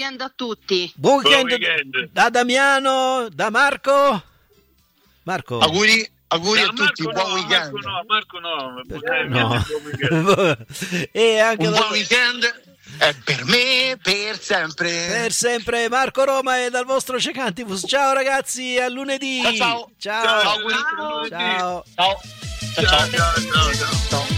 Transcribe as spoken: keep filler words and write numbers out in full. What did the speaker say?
weekend a tutti. Buon weekend, Buon weekend. da Damiano, da Marco. Marco. Auguri, auguri No, a tutti, Marco buon no, weekend. Marco no, Marco no. Eh, Buon no. weekend. E anche Un da- buon weekend è per me, per sempre. per sempre Marco Roma e dal vostro Cecantifus. Ciao ragazzi, a lunedì. Ciao, ciao. Ciao. Auguri. Ciao. Ciao. Ciao, ciao. Ciao, ciao, ciao. Ciao.